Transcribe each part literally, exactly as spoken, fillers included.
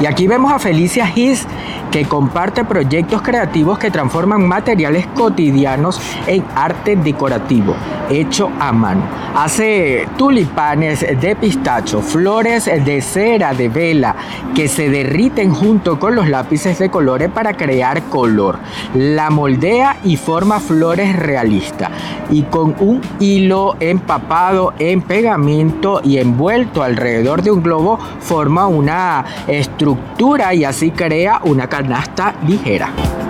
Y aquí vemos a Felicia Gis, que comparte proyectos creativos que transforman materiales cotidianos en arte decorativo, hecho a mano. Hace tulipanes de pistacho, flores de cera de vela que se derriten junto con los lápices de colores para crear color. La moldea y forma flores realistas, y con un hilo empapado en pegamento y envuelto alrededor de un globo forma una estructura y así crea una canasta ligera.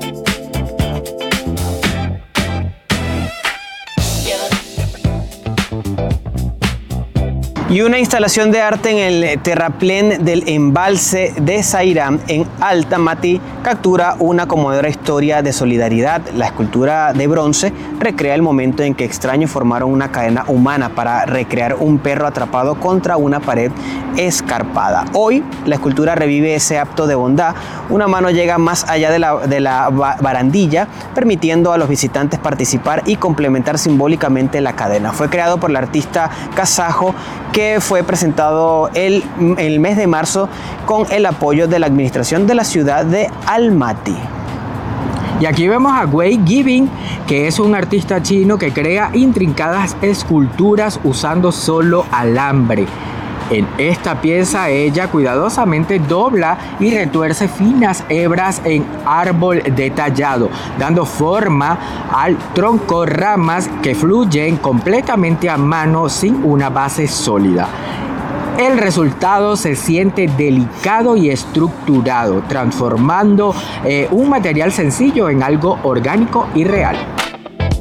Y una instalación de arte en el terraplén del embalse de Sairán en Altamati captura una conmovedora historia de solidaridad. La escultura de bronce recrea el momento en que extraños formaron una cadena humana para recrear un perro atrapado contra una pared escarpada. Hoy la escultura revive ese acto de bondad. Una mano llega más allá de la, de la barandilla, permitiendo a los visitantes participar y complementar simbólicamente la cadena. Fue creado por el artista kazajo, que fue presentado el, el mes de marzo con el apoyo de la administración de la ciudad de Almaty. Y aquí vemos a Wei Yibing, que es un artista chino que crea intrincadas esculturas usando solo alambre. En esta pieza ella cuidadosamente dobla y retuerce finas hebras en árbol detallado, dando forma al tronco, ramas que fluyen completamente a mano sin una base sólida. El resultado se siente delicado y estructurado, transformando eh, un material sencillo en algo orgánico y real.